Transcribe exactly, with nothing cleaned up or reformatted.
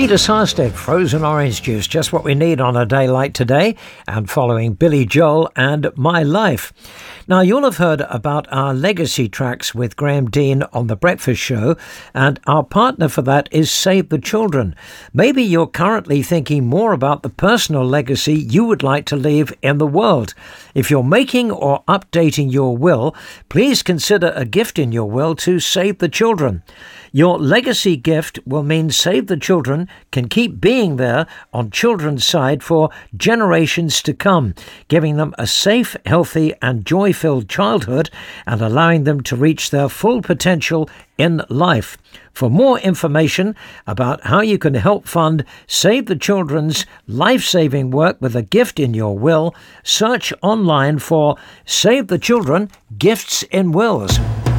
Peter Sarsted, Frozen Orange Juice, just what we need on a day like today, and following Billy Joel and My Life. Now, you'll have heard about our legacy tracks with Graham Dean on The Breakfast Show, and our partner for that is Save the Children. Maybe you're currently thinking more about the personal legacy you would like to leave in the world. If you're making or updating your will, please consider a gift in your will to Save the Children. Your legacy gift will mean Save the Children can keep being there on children's side for generations to come, giving them a safe, healthy and joy-filled childhood and allowing them to reach their full potential in life. For more information about how you can help fund Save the Children's life-saving work with a gift in your will, search online for Save the Children Gifts in Wills.